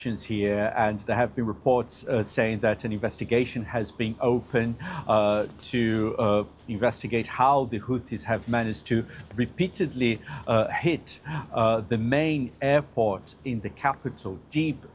here, and there have been reports saying that an investigation has been opened to investigate how the Houthis have managed to repeatedly hit the main airport in the capital, deep